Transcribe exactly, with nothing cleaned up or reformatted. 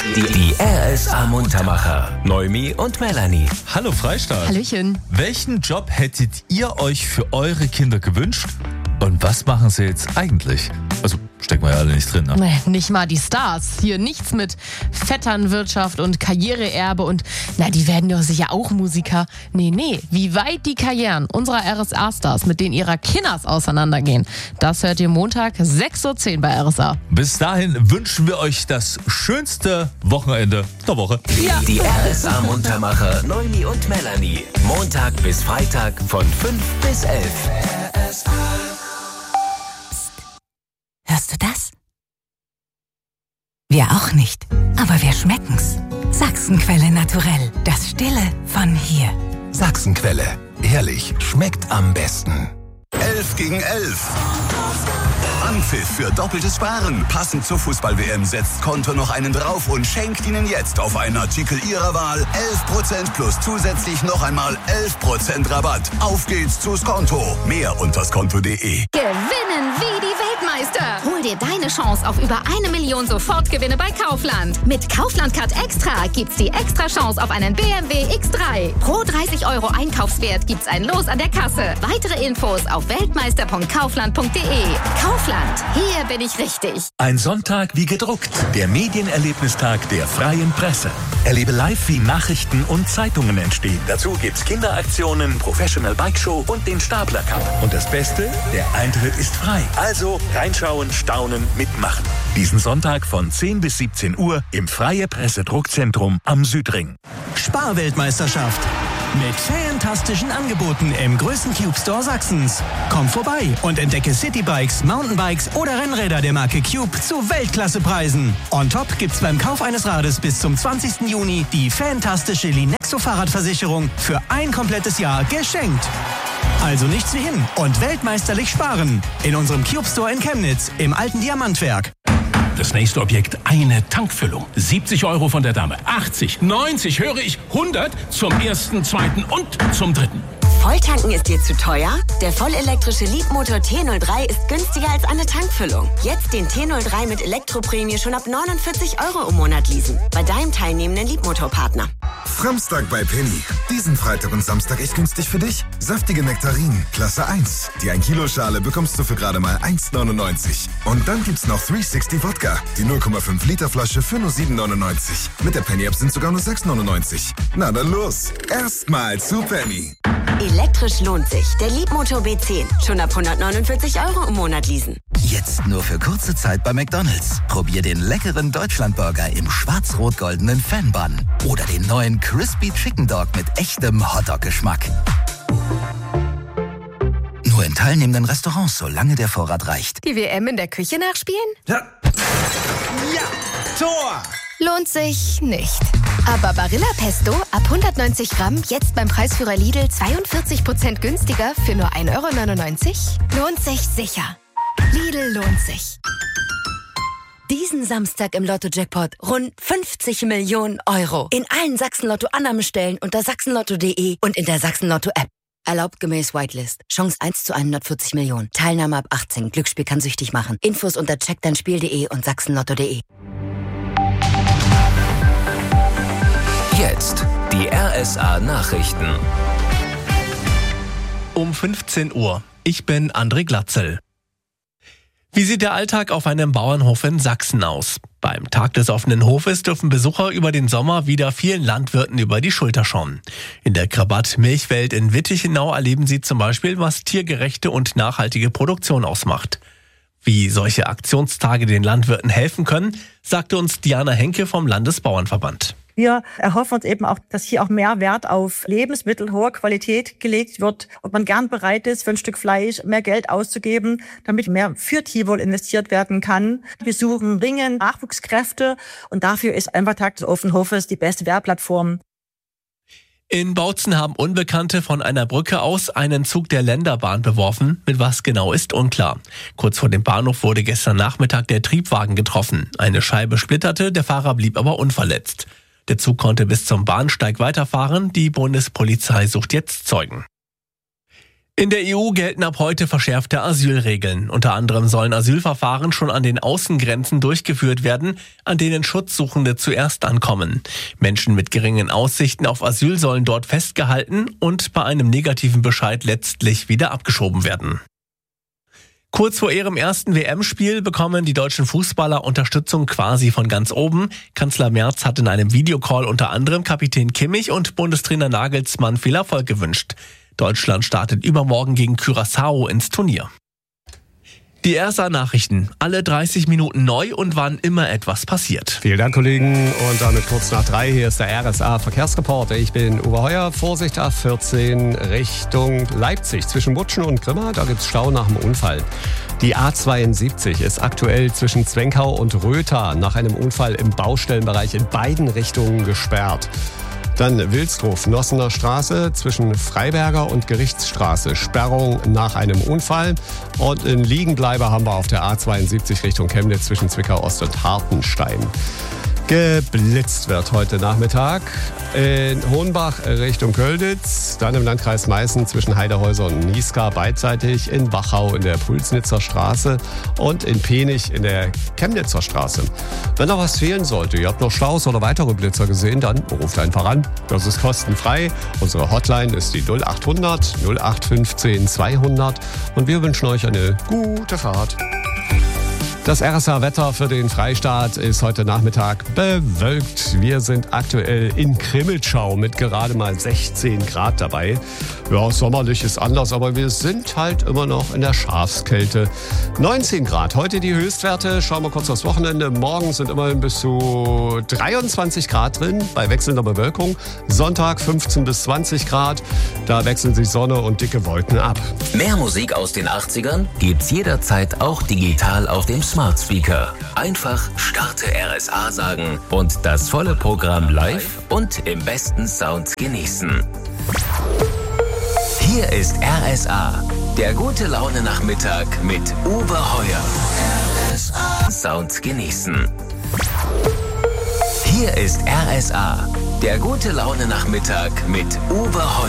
Die, die R S A-Muntermacher. Noemi und Melanie. Hallo Freistaat. Hallöchen. Welchen Job hättet ihr euch für eure Kinder gewünscht? Und was machen sie jetzt eigentlich? Also stecken wir ja alle nicht drin, ne? Nee, nicht mal die Stars. Hier nichts mit Vetternwirtschaft und Karriereerbe und, na, die werden doch sicher auch Musiker. Nee, nee, wie weit die Karrieren unserer R S A-Stars mit denen ihrer Kinders auseinandergehen, das hört ihr Montag sechs Uhr zehn bei R S A. Bis dahin wünschen wir euch das schönste Wochenende der Woche. Ja. Die R S A-Muntermacher Noemi und Melanie. Montag bis Freitag von fünf bis elf. R S A. Hörst du das? Wir auch nicht, aber wir schmecken's. Sachsenquelle naturell, das Stille von hier. Sachsenquelle, ehrlich, schmeckt am besten. elf gegen elf. Anpfiff für doppeltes Sparen. Passend zur Fußball-W M setzt Konto noch einen drauf und schenkt Ihnen jetzt auf einen Artikel Ihrer Wahl elf Prozent plus zusätzlich noch einmal elf Prozent Rabatt. Auf geht's zu Skonto. Mehr unter skonto punkt de. Gewinnen wie die Weltmeister. Hol dir deine Chance auf über eine Million Sofortgewinne bei Kaufland. Mit Kaufland Card Extra gibt's die extra Chance auf einen B M W X drei. Pro dreißig Euro Einkaufswert gibt's ein Los an der Kasse. Weitere Infos auf weltmeister punkt kaufland punkt de. Kaufland, hier bin ich richtig. Ein Sonntag wie gedruckt. Der Medienerlebnistag der Freien Presse. Erlebe live, wie Nachrichten und Zeitungen entstehen. Dazu gibt's Kinderaktionen, Professional Bike Show und den Stapler Cup. Und das Beste, der Eintritt ist frei. Also reinschauen, staunen, mitmachen. Diesen Sonntag von zehn bis siebzehn Uhr im Freie Presse Druckzentrum am Südring. Sparweltmeisterschaft. Mit fantastischen Angeboten im größten Cube Store Sachsens. Komm vorbei und entdecke Citybikes, Mountainbikes oder Rennräder der Marke Cube zu Weltklassepreisen. On top gibt's beim Kauf eines Rades bis zum zwanzigsten Juni die fantastische Linexo Fahrradversicherung für ein komplettes Jahr geschenkt. Also nichts wie hin und weltmeisterlich sparen. In unserem Cube Store in Chemnitz im alten Diamantwerk. Das nächste Objekt, eine Tankfüllung. siebzig Euro von der Dame, achtzig, neunzig, höre ich, hundert zum ersten, zweiten und zum dritten. Volltanken ist dir zu teuer? Der vollelektrische Leapmotor T null drei ist günstiger als eine Tankfüllung. Jetzt den T null drei mit Elektroprämie schon ab neunundvierzig Euro im Monat leasen. Bei deinem teilnehmenden Leapmotor-Partner. Samstag bei Penny. Diesen Freitag und Samstag echt günstig für dich. Saftige Nektarinen, Klasse eins. Die ein Kilo Schale bekommst du für gerade mal eins neunundneunzig. Und dann gibt's noch dreihundertsechzig Wodka. Die null Komma fünf Liter Flasche für nur sieben neunundneunzig. Mit der Penny-App sind sogar nur sechs neunundneunzig. Na dann los. Erstmal zu Penny. Elektrisch lohnt sich. Der Leapmotor B zehn. Schon ab hundertneunundvierzig Euro im Monat leasen. Jetzt nur für kurze Zeit bei McDonald's. Probier den leckeren Deutschlandburger im schwarz-rot-goldenen Fan-Bun. Oder den neuen Crispy Chicken Dog mit echtem Hotdog-Geschmack. Nur in teilnehmenden Restaurants, solange der Vorrat reicht. Die W M in der Küche nachspielen? Ja. Ja, Tor! Lohnt sich nicht. Aber Barilla Pesto ab hundertneunzig Gramm jetzt beim Preisführer Lidl zweiundvierzig Prozent günstiger für nur ein Euro neunundneunzig? Lohnt sich sicher. Lidl lohnt sich. Diesen Samstag im Lotto-Jackpot rund fünfzig Millionen Euro. In allen Sachsen-Lotto-Annahmestellen unter sachsenlotto punkt de und in der Sachsen-Lotto-App. Erlaubt gemäß Whitelist. Chance eins zu hundertvierzig Millionen. Teilnahme ab achtzehn. Glücksspiel kann süchtig machen. Infos unter check dein spiel punkt de und sachsenlotto punkt de. Jetzt die R S A-Nachrichten. Um fünfzehn Uhr. Ich bin André Glatzel. Wie sieht der Alltag auf einem Bauernhof in Sachsen aus? Beim Tag des offenen Hofes dürfen Besucher über den Sommer wieder vielen Landwirten über die Schulter schauen. In der Krabat-Milchwelt in Wittichenau erleben sie zum Beispiel, was tiergerechte und nachhaltige Produktion ausmacht. Wie solche Aktionstage den Landwirten helfen können, sagte uns Diana Henke vom Landesbauernverband. Wir erhoffen uns eben auch, dass hier auch mehr Wert auf Lebensmittel hoher Qualität gelegt wird und man gern bereit ist, für ein Stück Fleisch mehr Geld auszugeben, damit mehr für Tierwohl investiert werden kann. Wir suchen dringend Nachwuchskräfte und dafür ist einfach Tag des offenen Hofes die beste Werbplattform. In Bautzen haben Unbekannte von einer Brücke aus einen Zug der Länderbahn beworfen. Mit was genau ist unklar. Kurz vor dem Bahnhof wurde gestern Nachmittag der Triebwagen getroffen. Eine Scheibe splitterte, der Fahrer blieb aber unverletzt. Der Zug konnte bis zum Bahnsteig weiterfahren. Die Bundespolizei sucht jetzt Zeugen. In der E U gelten ab heute verschärfte Asylregeln. Unter anderem sollen Asylverfahren schon an den Außengrenzen durchgeführt werden, an denen Schutzsuchende zuerst ankommen. Menschen mit geringen Aussichten auf Asyl sollen dort festgehalten und bei einem negativen Bescheid letztlich wieder abgeschoben werden. Kurz vor ihrem ersten W M-Spiel bekommen die deutschen Fußballer Unterstützung quasi von ganz oben. Kanzler Merz hat in einem Videocall unter anderem Kapitän Kimmich und Bundestrainer Nagelsmann viel Erfolg gewünscht. Deutschland startet übermorgen gegen Curaçao ins Turnier. Die R S A-Nachrichten. Alle dreißig Minuten neu und wann immer etwas passiert. Vielen Dank, Kollegen. Und damit kurz nach drei. Hier ist der R S A-Verkehrsreporter. Ich bin Uwe Heuer. Vorsicht A vierzehn Richtung Leipzig. Zwischen Butschen und Grimma, da gibt's Stau nach dem Unfall. Die A zweiundsiebzig ist aktuell zwischen Zwenkau und Rötha nach einem Unfall im Baustellenbereich in beiden Richtungen gesperrt. Dann Wilsdruf, Nossener Straße zwischen Freiberger und Gerichtsstraße. Sperrung nach einem Unfall. Und in Liegenbleiber haben wir auf der A zweiundsiebzig Richtung Chemnitz zwischen Zwickau Ost und Hartenstein. Geblitzt wird heute Nachmittag in Hohenbach Richtung Kölditz, dann im Landkreis Meißen zwischen Heidehäuser und Niesgar beidseitig, in Wachau in der Pulsnitzer Straße und in Penich in der Chemnitzer Straße. Wenn noch was fehlen sollte, ihr habt noch Staus oder weitere Blitzer gesehen, dann ruft einfach an. Das ist kostenfrei. Unsere Hotline ist die null acht hundert null acht fünfzehn zweihundert und wir wünschen euch eine gute Fahrt. Das R S A-Wetter für den Freistaat ist heute Nachmittag bewölkt. Wir sind aktuell in Krimmelschau mit gerade mal sechzehn Grad dabei. Ja, sommerlich ist anders, aber wir sind halt immer noch in der Schafskälte. neunzehn Grad, heute die Höchstwerte. Schauen wir kurz aufs Wochenende. Morgen sind immerhin bis zu dreiundzwanzig Grad drin bei wechselnder Bewölkung. Sonntag fünfzehn bis zwanzig Grad. Da wechseln sich Sonne und dicke Wolken ab. Mehr Musik aus den achtzigern gibt's jederzeit auch digital auf dem Smart Speaker. Einfach Starte R S A sagen und das volle Programm live und im besten Sound genießen. Hier ist R S A, der gute Laune Nachmittag mit Uwe Heuer. R S A Sound genießen. Hier ist R S A, der gute Laune Nachmittag mit Uwe Heuer.